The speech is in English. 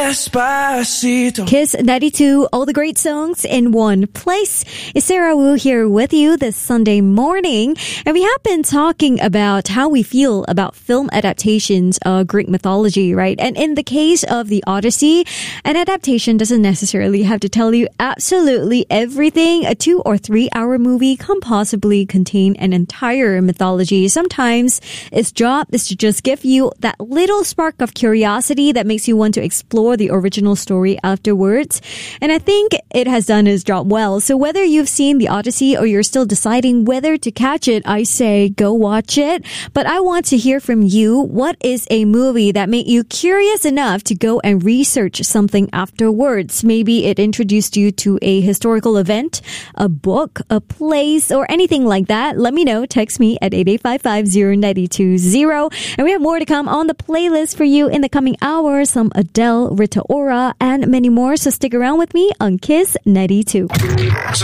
Despacito. Kiss 92, all the great songs in one place. It's Sarah Wu here with you this Sunday morning. And we have been talking about how we feel about film adaptations of Greek mythology, right? And in the case of the Odyssey, an adaptation doesn't necessarily have to tell you absolutely everything. A 2 or 3 hour movie can possibly contain an entire mythology. Sometimes its job is to just give you that little spark of curiosity that makes you want to explore the original story afterwards. And I think it has done its job well. So whether you've seen the Odyssey or you're still deciding whether to catch it, I say go watch it. But I want to hear from you. What is a movie that made you curious enough to go and research something afterwards? Maybe it introduced you to a historical event, a book, a place, or anything like that. Let me know. Text me at 88550-920. And we have more to come on the playlist for you in the coming hours. Some Adele, Rita Ora, and many more. So stick around with me on Kiss 92. So